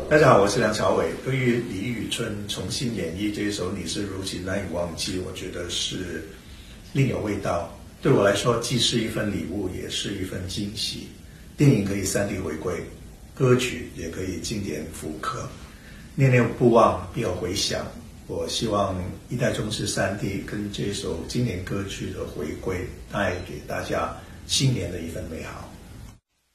大家好，我是梁朝伟。对于李宇春重新演绎这一首《你是如此难以忘记》，我觉得是另有味道。对我来说，既是一份礼物，也是一份惊喜。电影可以3D 回归，歌曲也可以经典复刻。念念不忘，必有回响。我希望一代宗师3D 跟这首经典歌曲的回归，带给大家新年的一份美好。